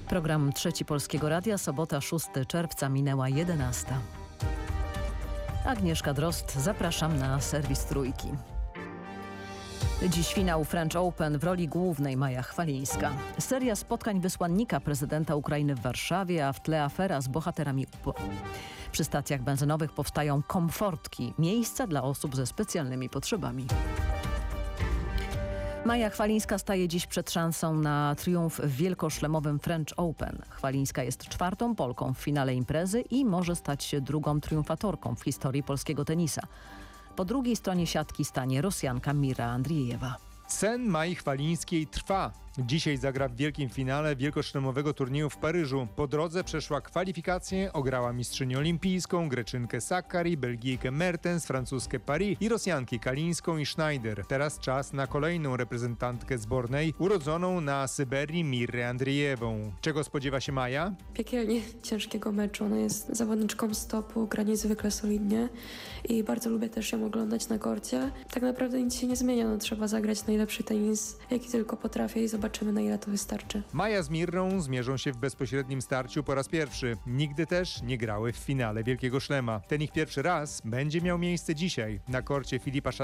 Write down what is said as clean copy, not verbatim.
Program Trzeci Polskiego Radia, sobota 6 czerwca, minęła 11. Agnieszka Drozd, zapraszam na serwis Trójki. Dziś finał French Open, w roli głównej Maja Chwalińska. Seria spotkań wysłannika prezydenta Ukrainy w Warszawie, a w tle afera z bohaterami UPO. Przy stacjach benzynowych powstają komfortki, miejsca dla osób ze specjalnymi potrzebami. Maja Chwalińska staje dziś przed szansą na triumf w wielkoszlemowym French Open. Chwalińska jest czwartą Polką w finale imprezy i może stać się drugą triumfatorką w historii polskiego tenisa. Po drugiej stronie siatki stanie Rosjanka Mira Andriejewa. Sen Mai Chwalińskiej trwa. Dzisiaj zagra w wielkim finale wielkoszlemowego turnieju w Paryżu. Po drodze przeszła kwalifikacje, ograła mistrzynię olimpijską, Greczynkę Sakkari, Belgijkę Mertens, francuskę Paris i Rosjanki Kalińską i Schneider. Teraz czas na kolejną reprezentantkę zbornej, urodzoną na Syberii Mirę Andrijewą. Czego spodziewa się Maja? Piekielnie ciężkiego meczu. Ona jest zawodniczką stopu, gra niezwykle solidnie i bardzo lubię też ją oglądać na korcie. Tak naprawdę nic się nie zmienia, trzeba zagrać najlepszy tenis, jaki tylko potrafię i zobaczymy, na ile to wystarczy. Maja z Mirrą zmierzą się w bezpośrednim starciu po raz pierwszy. Nigdy też nie grały w finale Wielkiego Szlema. Ten ich pierwszy raz będzie miał miejsce dzisiaj na korcie Filipa